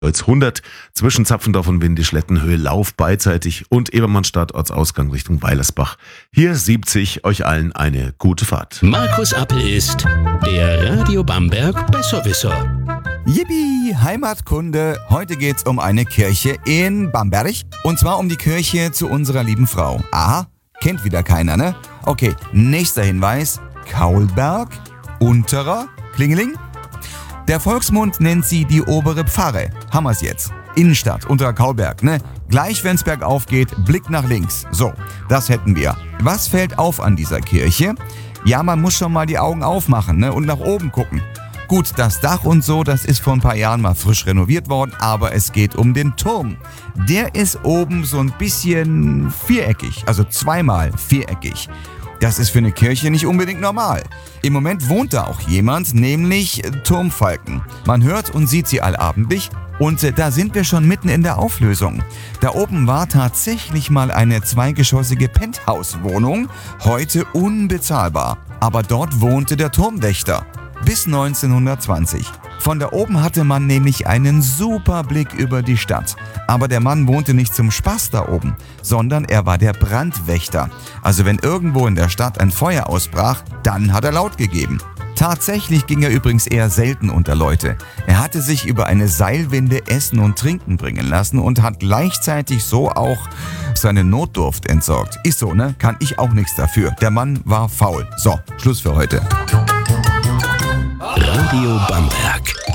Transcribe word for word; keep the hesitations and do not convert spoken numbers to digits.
Kreuz hundert zwischen Zapfendorf und Windischlettenhöhe, Lauf beidseitig und Ebermannstadt Ortsausgang Richtung Weilersbach. Hier siebzig euch allen eine gute Fahrt. Markus Appel ist der Radio Bamberg Besserwisser. Yippie, Heimatkunde. Heute geht's um eine Kirche in Bamberg. Und zwar um die Kirche zu unserer lieben Frau. Aha, kennt wieder keiner, ne? Okay, nächster Hinweis. Kaulberg, Unterer, Klingeling. Der Volksmund nennt sie die obere Pfarre. Haben wir's jetzt. Innenstadt, Unterer Kaulberg, ne? Gleich wenn's bergauf geht, Blick nach links. So, das hätten wir. Was fällt auf an dieser Kirche? Ja, man muss schon mal die Augen aufmachen, ne? Und nach oben gucken. Gut, das Dach und so, das ist vor ein paar Jahren mal frisch renoviert worden, aber es geht um den Turm. Der ist oben so ein bisschen viereckig, also zweimal viereckig. Das ist für eine Kirche nicht unbedingt normal. Im Moment wohnt da auch jemand, nämlich Turmfalken. Man hört und sieht sie allabendlich und da sind wir schon mitten in der Auflösung. Da oben war tatsächlich mal eine zweigeschossige Penthouse-Wohnung, heute unbezahlbar. Aber dort wohnte der Turmwächter. Bis neunzehnhundertzwanzig. Von da oben hatte man nämlich einen super Blick über die Stadt. Aber der Mann wohnte nicht zum Spaß da oben, sondern er war der Brandwächter. Also wenn irgendwo in der Stadt ein Feuer ausbrach, dann hat er laut gegeben. Tatsächlich ging er übrigens eher selten unter Leute. Er hatte sich über eine Seilwinde Essen und Trinken bringen lassen und hat gleichzeitig so auch seine Notdurft entsorgt. Ist so, ne? Kann ich auch nichts dafür. Der Mann war faul. So, Schluss für heute. Radio Bamberg.